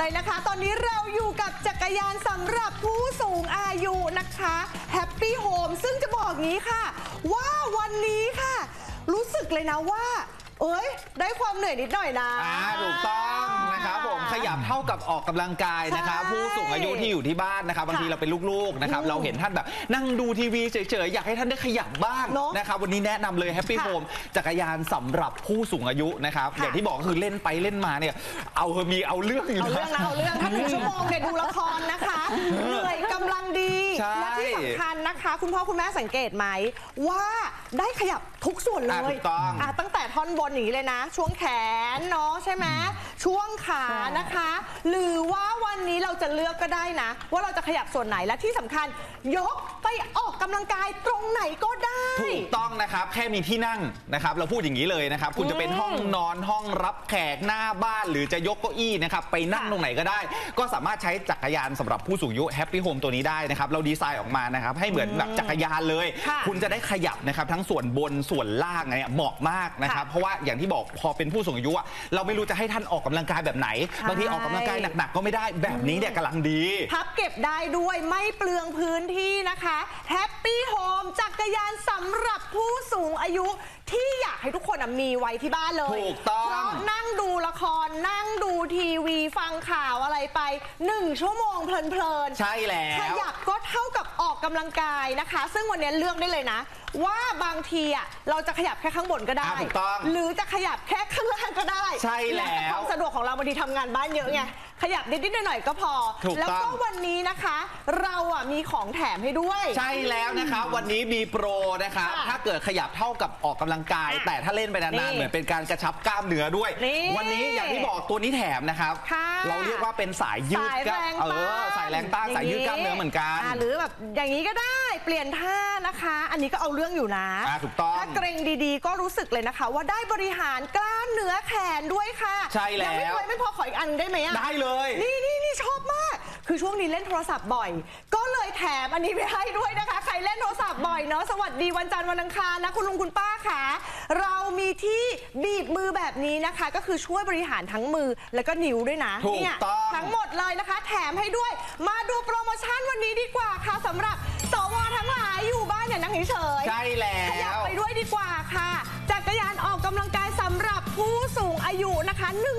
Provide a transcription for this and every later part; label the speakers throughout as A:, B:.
A: เลยนะคะตอนนี้เราอยู่กับจักรยานสำหรับผู้สูงอายุนะคะ Happy Home ซึ่งจะบอกงี้ค่ะว่าวันนี้ค่ะรู้สึกเลยนะว่าได้ความเหนื่อยนิดหน่อยนะ
B: ถูกต้องนะครับผมขยับเท่ากับออกกำลังกายนะครับผู้สูงอายุที่อยู่ที่บ้านนะครับบางทีเราเป็นลูกๆนะครับเราเห็นท่านแบบนั่งดูทีวีเฉยๆอยากให้ท่านได้ขยับบ้างนะครับวันนี้แนะนำเลย Happy Home จักรยานสำหรับผู้สูงอายุนะครับอย่างที่บอกคือเล่นไปเล่นมาเนี่ยเอาเรื่องอยู่นะ
A: เอาเรื่องถ้า1 ชั่วโมงเนี่ยดูละครนะคะเหนื่อยกำลังดีและที่สำคัญนะคะคุณพ่อคุณแม่สังเกตไหมว่าได้ขยับทุกส่วนเลยตั้งแต่ท่อนบนอย่างนี้เลยนะช่วงแขนเนาะใช่ไหมช่วงขานะคะหรือว่าวันนี้เราจะเลือกก็ได้นะว่าเราจะขยับส่วนไหนและที่สำคัญยกไปออกกำลังกายตรงไหนก็ได้
B: ถูกต้องนะครับแค่มีที่นั่งนะครับเราพูดอย่างนี้เลยนะครับคุณจะเป็นห้องนอนห้องรับแขกหน้าบ้านหรือจะยกเก้าอี้นะครับไปนั่งตรงไหนก็ได้ก็สามารถใช้จักรยานสำหรับผู้สูงอายุ Happy Home ตัวนี้ได้นะครับเราดีไซน์ออกมานะครับให้เหมือนแบบจักรยานเลยคุณจะได้ขยับนะครับทั้งส่วนบนส่วนล่างเนี่ยเหมาะมากนะครับเพราะว่าอย่างที่บอกพอเป็นผู้สูงอายุเราไม่รู้จะให้ท่านออกกำลังกายแบบไหนบางทีออกกำลังกายหนักๆก็ไม่ได้แบบนี้เนี่ยกำลังดี
A: พับเก็บได้ด้วยไม่เปลืองพื้นที่นะคะ Happy Home จักรยานสำหรับผู้สูงอายุที่อยากให้ทุกคนมีไว้ที่บ้านเลย
B: ถูกต้อง
A: เพราะนั่งดูละครนั่งดูทีวีฟังข่าวอะไรไป1 ชั่วโมงเพลินๆ
B: ใช่แล้ว
A: ขยับก็เท่ากับออกกำลังกายนะคะซึ่งวันนี้เลือกได้เลยนะว่าบางทีเราจะขยับแค่ข้างบนก็ได้หรือจะขยับแค่ข้างล่างก็ได้
B: ใช่แล้ว
A: ความสะดวกของเราบางทีทำงานบ้านเยอะไงขยับนิดๆหน่อยๆก็พอแล้วก็วันนี้นะคะเรามีของแถมให้ด้วย
B: ใช่แล้วนะครับวันนี้มีโปรนะครับถ้าเกิดขยับเท่ากับออกกำลังกายแต่ถ้าเล่นไปนานๆเหมือนเป็นการกระชับกล้ามเนื้อด้วยวันนี้อย่างที่บอกตัวนี้แถมนะครับเราเรียกว่าเป็นสายยืดสายแรงต้านสายยืดกล้ามเนื้อเหมือนกัน
A: หรือแบบอย่างนี้ก็ได้เปลี่ยนท่านะคะอันนี้ก็เอาเรื่องอยู่นะ
B: ถูกต้อง
A: ถ้าเกรงดีๆก็รู้สึกเลยนะคะว่าได้บริหารกล้ามเนื้อแขนด้วยค่ะ
B: ใช่แล้ว
A: ไม่พอขออีกอันได้ไหม
B: ได้เลย
A: นี่ชอบมากคือช่วงนี้เล่นโทรศัพท์บ่อยก็เลยแถมอันนี้ไปให้ด้วยนะคะใครเล่นโทรศัพท์บ่อยเนาะสวัสดีวันจันทร์วันอังคารนะคุณลุงคุณป้าค่ะเรามีที่บีบมือแบบนี้นะคะก็คือช่วยบริหารทั้งมือแล้วก็นิ้วด้วยนะ
B: เนี่ย
A: ทั้งหมดเลยนะคะแถมให้ด้วยมาดูโปรโมชั่นวันนี้ดีกว่าค่ะสำหรับสวทั้งหลายอยู่บ้านอย่านั่งเฉย
B: ๆใช่แล้ว
A: ขยับไปด้วยดีกว่าค่ะจักรยานออกกำลังกายสำหรับผู้สูงอายุนะคะ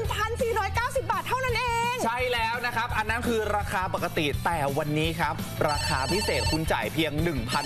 A: 1,490 บาทเท่านั้นเอง
B: ใช่แล้วนะครับอันนั้นคือราคาปกติแต่วันนี้ครับราคาพิเศษคุณจ่ายเพียง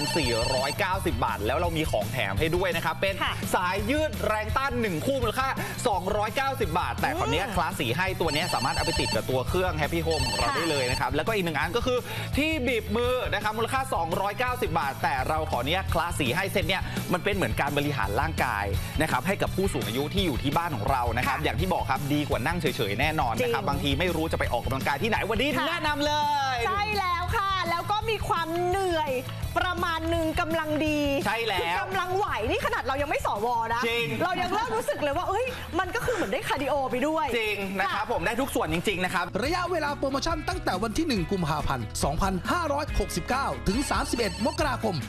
B: 1,490 บาทแล้วเรามีของแถมให้ด้วยนะครับเป็นสายยืดแรงต้าน1คู่มูลค่า290 บาทแต่คนนี้คลาสสีให้ตัวนี้สามารถเอาไปติดกับตัวเครื่อง Happy Home ของเราได้เลยนะครับแล้วก็อีก1อันก็คือที่บีบมือนะครับมูลค่า290 บาทแต่เราขอเนี้ยคลาสสีให้เซตเนี้ยมันเป็นเหมือนการบริหารร่างกายนะครับให้กับผู้สูงอายุที่อยู่ที่บ้านของเรานะครับอย่างที่บอกครับดีกว่านั่งเฉยๆแน่นอนนะครับบางทีไม่รู้จะไปออกกำลังกายที่ไหนวันนี้แนะนำเลย
A: ใช่แล้วค่ะแล้วก็มีความเหนื่อยประมาณหนึ่งกำลังดี
B: ใช่แล้ว
A: กำลังไหวนี่ขนาดเรายังไม่สวนะเรายังเริ่มรู้สึกเลยว่ามันก็คือเหมือนได้คาร์ดิโอไปด้วย
B: จริงนะครับผมได้ทุกส่วนจริงๆนะครับ
C: ระยะเวลาโปรโมชั่นตั้งแต่วันที่1 กุมภาพันธ์ 2569 ถึง 31 มกราคม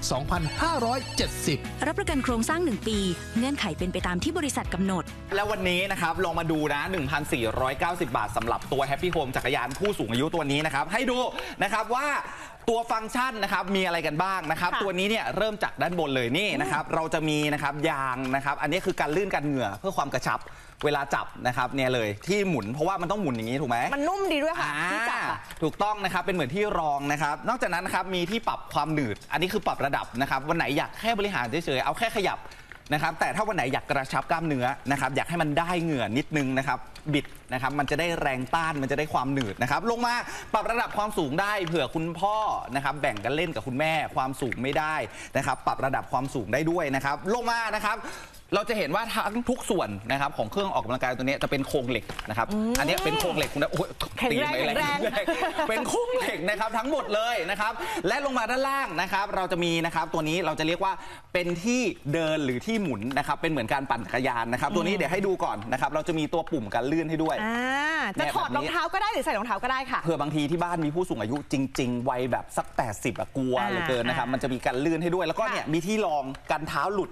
C: 2570
D: รับประกันโครงสร้าง1 ปีเงื่อนไขเป็นไปตามที่บริษัทกำหนด
B: แล้ววันนี้นะครับลองมาดูนะ 1,490 บาทสำหรับตัว Happy Home จักรยานผู้สูงอายุตัวนี้นะครับให้ดูนะครับว่าตัวฟังก์ชันนะครับมีอะไรกันบ้างนะครับตัวนี้เนี่ยเริ่มจากด้านบนเลยนี่นะครับเราจะมีนะครับยางนะครับอันนี้คือการลื่นกันเหงื่อเพื่อความกระชับเวลาจับนะครับเนี่ยเลยที่หมุนเพราะว่ามันต้องหมุนอย่างนี้ถูกไหม
A: มันนุ่มดีด้วยค่ะที่จับ
B: ถูกต้องนะครับเป็นเหมือนที่รองนะครับนอกจากนั้นนะครับมีที่ปรับความหนืดอันนี้คือปรับระดับนะครับวันไหนอยากแค่บริหารเฉยๆเอาแค่ขยับนะครับแต่ถ้าวันไหนอยากกระชับกล้ามเนื้อนะครับอยากให้มันได้เหงื่อนิดนึงนะครับบิดนะครับมันจะได้แรงต้านมันจะได้ความหนืดนะครับลงมาปรับระดับความสูงได้เผื่อคุณพ่อนะครับแบ่งกันเล่นกับคุณแม่ความสูงไม่ได้นะครับปรับระดับความสูงได้ด้วยนะครับลงมานะครับเราจะเห็นว่าทั้งทุกส่วนนะครับของเครื่องออกกำลังกายตัวนี้จะเป็นโครงเหล็กนะครับอันนี้เป็นโครงเหล็กคุณนะ
A: ตีไปแรง
B: เป็นโครงเหล็กนะครับทั้งหมดเลยนะครับและลงมาด้านล่างนะครับเราจะมีนะครับตัวนี้เราจะเรียกว่าเป็นที่เดินหรือที่หมุนนะครับเป็นเหมือนการปั่นจักรยานนะครับตัวนี้เดี๋ยวให้ดูก่อนนะครับเราจะมีตัวปุ่มการลื่นให้ด้วย
A: จะถอดรองเท้าก็ได้หรือใส่รองเท้าก็ได้ค่ะ
B: เผื่อบางทีที่บ้านมีผู้สูงอายุจริงๆวัยแบบสัก80กลัวเหลือเกินนะครับมันจะมีการลื่นให้ด้วยแล้วก็เนี่ยมีที่รองกันเท้าหลุด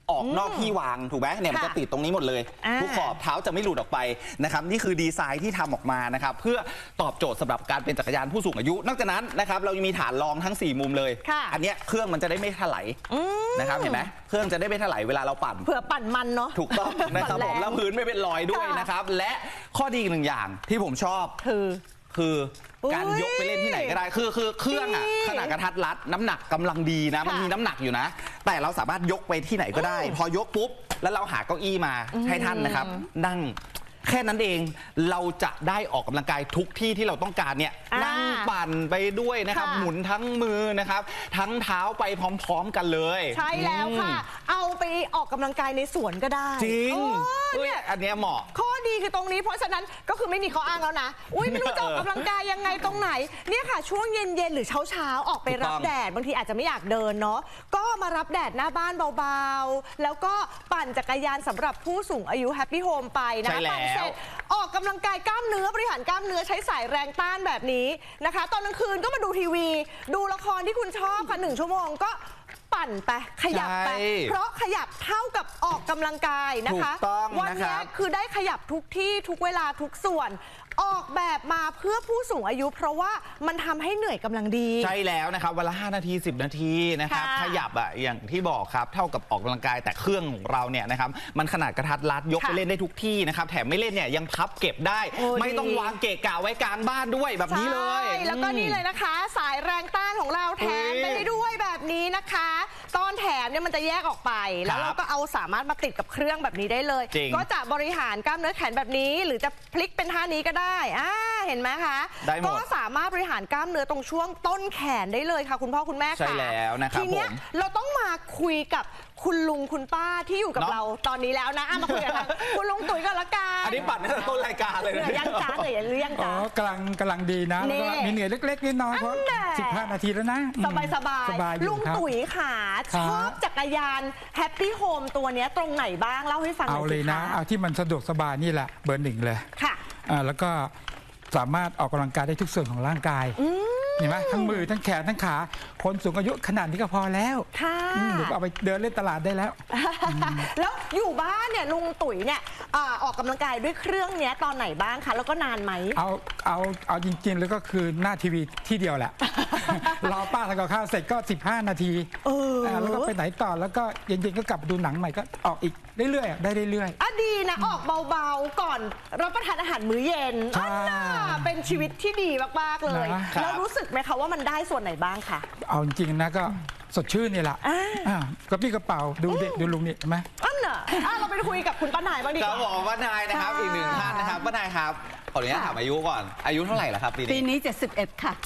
B: ออกนอกที่วางถูกไหมเนี่ยมันจะติดตรงนี้หมดเลยทุกขอบเท้าจะไม่หลุดออกไปนะครับนี่คือดีไซน์ที่ทำออกมานะครับเพื่อตอบโจทย์สำหรับการเป็นจักรยานผู้สูงอายุนอกจากนั้นนะครับเรายังมีฐานรองทั้ง4มุมเลยอันเนี้ยเครื่องมันจะได้ไม่ถลายนะครับเห็นไหมเครื่องจะได้ไม่ถลายเวลาเราปั่น
A: เผื่อปั่นมันเนาะ
B: ถูกต้องนะครับผมแล้วพื้นไม่เป็นรอยด้วยนะครับและข้อดีอีกหนึ่งอย่างที่ผมชอบคือการยกไปเล่นที่ไหนก็ได้คือเครื่องอ่ะขนาดกระทัดรัดน้ำหนักกำลังดีนะมันมีน้ำหนักอยู่นะแต่เราสามารถยกไปที่ไหนก็ได้พอยกปุ๊บแล้วเราหาเก้าอี้มาให้ท่านนะครับนั่งแค่นั้นเองเราจะได้ออกกำลังกายทุกที่ที่เราต้องการเนี่ยนั่งปั่นไปด้วยนะครับหมุนทั้งมือนะครับทั้งเท้าไปพร้อมๆกันเลย
A: ใช่แล้วค่ะเอาไปออกกำลังกายในสวนก็ได้
B: จริงเนี่ยอันนี้เหมาะ
A: ข้อดีคือตรงนี้เพราะฉะนั้นก็คือไม่มีข้ออ้างแล้วนะไม่รู้จะออกกำลังกายยังไงตรงไหนเนี่ยค่ะช่วงเย็นๆหรือเช้าออกไปรับแดดบางทีอาจจะไม่อยากเดินเนาะก็มารับแดดหน้าบ้านเบาๆแล้วก็ปั่นจักรยานสำหรับผู้สูงอายุแฮปปี้โฮมไปนะปั่นเสร็จออกกำลังกายกล้ามเนื้อบริหารกล้ามเนื้อใช้สายแรงต้านแบบนี้นะคะตอนกลางคืนก็มาดูทีวีดูละครที่คุณชอบค่ะ1 ชั่วโมงก็ปั่นไปขยับไปเพราะขยับเท่ากับออกกำลังกายนะคะวันนี้คือได้ขยับทุกที่ทุกเวลาทุกส่วนออกแบบมาเพื่อผู้สูงอายุเพราะว่ามันทำให้เหนื่อยกำลังดี
B: ใช่แล้วนะครับวันละ5 นาที10 นาทีนะครับขยับอย่างที่บอกครับเท่ากับออกกำลังกายแต่เครื่องของเราเนี่ยนะครับมันขนาดกระทัดรัดยกไปเล่นได้ทุกที่นะครับแถมไม่เล่นเนี่ยยังพับเก็บได้ไม่ต้องวางเกะกะไว้กลางบ้านด้วยแบบนี้เลย
A: แล้วก็นี่เลยนะคะสายแรงต้านของเราแถมไปให้ด้วยแบบนี้นะคะตอนแถมเนี่ยมันจะแยกออกไปแล้วเราก็เอาสามารถมาติดกับเครื่องแบบนี้ได้เลยก็จะบริหารกล้ามเนื้อแขนแบบนี้หรือจะพลิกเป็นท่านี้ก็ได้เห็นไหมคะก็สามารถบริหารกล้ามเนื้อตรงช่วงต้นแขนได้เลยค่ะคุณพ่อคุณแม่ค่ะ
B: ใช่แล้วนะครับ
A: ทีนี้เราต้องมาคุยกับคุณลุงคุณป้าที่อยู่กับเราตอนนี้แล้วนะมาคุยกันคุณลุงตุ๋ยก่อนละกัน
B: อันนี้ปัดตั้งแต่ต้นรายการเลยนะ
A: ยังจ้าเลยหรือยังจ้
E: ากำลังดีนะแล้วก็มีเหนื่อยเล็กๆนิดน้อยเพราะ15 นาทีแล้วนะ
A: สบายลุงตุ๋ยค่ะชอบจักรยานแฮปปี้โฮมตัวนี้ตรงไหนบ้างเล่าให้ฟังหน่อยสิคะ
E: เอาเลยนะเอาที่มันสะดวกสบายนี่แหละเบอร์ 1เลย
A: ค่ะ
E: แล้วก็สามารถออกกำลังกายได้ทุกส่วนของร่างกายเห็นไหมทั้งมือทั้งแขนทั้งขาคนสูงอายุขนาดนี้ก็พอแล้วหรือเอาไปเดินเล่นตลาดได้แล้ว
A: แล้วอยู่บ้านเนี่ยลุงตุ๋ยเนี่ยออกกำลังกายด้วยเครื่องเนี้ยตอนไหนบ้างคะแล้วก็นานไหม
E: เอาจริงๆแล้วก็คือหน้าทีวีที่เดียวแหละรอป้าทำกับข้าวเสร็จก็15 นาทีแล้วก็ไปไหนต่อแล้วก็เย็นๆก็กลับดูหนังใหม่ก็ออกอีกเรื่อยๆได้เรื่อย
A: ๆดีนะออกเบาๆก่อนรับประทานอาหารมื้อเย็นเป็นชีวิตที่ดีมากๆเลยแล้วรู้สึกไหมคะว่ามันได้ส่วนไหนบ้างคะ
E: เอาจริงๆนะก็สดชื่นนี่แหละกระปี้กระเป๋าดูเด็กดูลุงนี่ไหม
A: เราไปคุยกับคุณป้านายบ้างดีกว่า
B: ครับผมป้านายนะครับอีกหนึ่งท่านนะครับป้านายครับขออนุญาตถามอายุก่อนอายุเท่าไหร่ล่ะครับ
F: ปีนี้71ค่ะ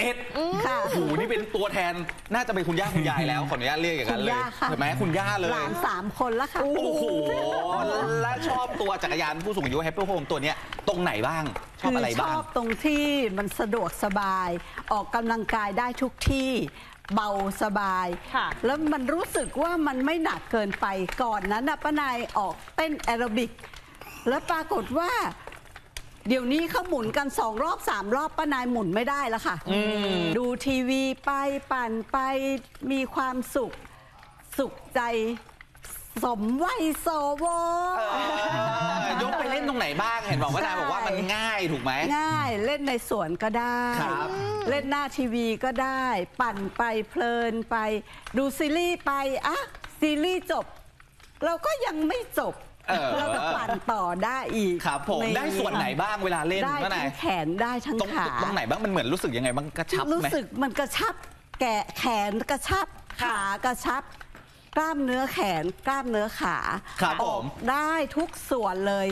B: 71ค่ะโอ้โหนี่เป็นตัวแทนน่าจะเป็นคุณย่าคุณยายแล้วขออนุญาตเรียกอย่างนั้นเลยใช่ไหมคุณย่าเลย
F: หลาน3 คนแล้วค่ะ
B: โอ้โหและชอบตัวจักรยานผู้สูงอายุแฮปปี้โฮมตัวนี้ตรงไหนบ้างชอบอะไรบ้าง
F: ชอบตรงที่มันสะดวกสบายออกกำลังกายได้ทุกที่เบาสบายแล้วมันรู้สึกว่ามันไม่หนักเกินไปก่อนนั้นป้านายออกเต้นแอโรบิกแล้วปรากฏว่าเดี๋ยวนี้เขาหมุนกัน2 รอบ 3 รอบป้านายหมุนไม่ได้แล้วค่ะดูทีวีไปปั่นไปมีความสุขใจสมวัยโซโวย
B: กไปเล่นตรงไหนบ้างเห็นบอกว่านายบอกว่ามันง่ายถูกไหม
F: ง่ายเล่นในสวนก็ได้เล่นหน้าทีวีก็ได้ปั่นไปเพลินไปดูซีรีส์ไปซีรีส์จบเราก็ยังไม่จบเราก็ปั่นต่อได้อีก
B: ครับผมได้ส่วนไหนบ้างเวลาเล่น
F: ได้ทั้งแขนได้ทั้งขา
B: ตรงไหนบ้างมันเหมือนรู้สึกยังไงบ้างกระชับไหม
F: รู้สึกมันกระชับแขนกระชับขากระชับกล้ามเนื้อแขนกล้ามเนื้อขา
B: ออก
F: ได้ทุกส่วนเลย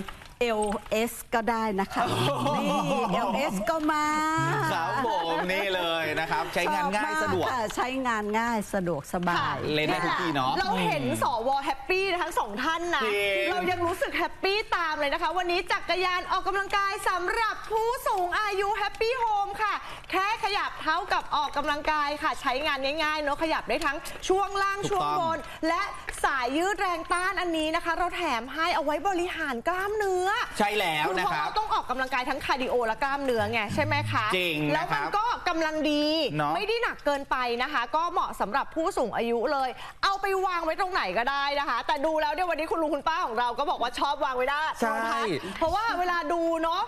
F: LS ก็ได้นะคะนี่ LS ก็มา
B: ครับผมนี่เลยนะครับใช้งานง่ายสะดวก
F: ใช้งานง่ายสะดวกสบาย
B: เล่นได้ทุกที่เนาะ
A: เราเห็นสวแฮปปี้ทั้ง2 ท่านนะเรายังรู้สึกแฮปปี้ตามเลยนะคะวันนี้จักรยานออกกำลังกายสำหรับผู้สูงอายุแฮปปี้โฮมค่ะแค่ขยับเท้ากับออกกำลังกายค่ะใช้งานง่ายๆเนาะขยับได้ทั้งช่วงล่างช่วงบนและสายยืดแรงต้านอันนี้นะคะเราแถมให้เอาไว้บริหารกล้ามเนื้อ
B: ใช่แล้วนะครับ
A: เราต้องออกกำลังกายทั้งคาร์ดิโอและกล้ามเนื้อไงใช่ไหมคะ
B: จริง
A: แล้วมันก็กำลังดีไม่ได้หนักเกินไปนะคะ ก็เหมาะสำหรับผู้สูงอายุเลยเอาไปวางไว้ตรงไหนก็ได้นะคะแต่ดูแล้วเดี๋ยววันนี้คุณลุงคุณป้าของเราก็บอกว่าชอบวางไว้ได้เพราะว่าเวลาดูเนาะ